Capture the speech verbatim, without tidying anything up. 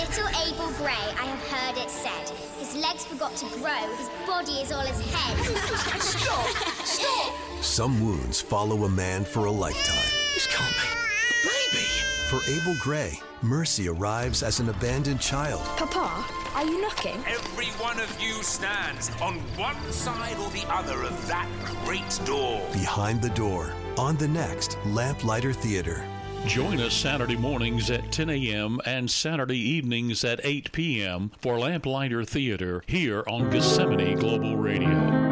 Little Abel Gray, I have heard it said. His legs forgot to grow, his body is all his head. Stop! Stop! Some wounds follow a man for a lifetime. This can't be a baby. For Abel Gray, mercy arrives as an abandoned child. Papa, are you knocking? Every one of you stands on one side or the other of that great door. Behind the Door, on the next Lamplighter Theater. Join us Saturday mornings at ten a.m. and Saturday evenings at eight p.m. for Lamplighter Theater here on Gethsemane Global Radio.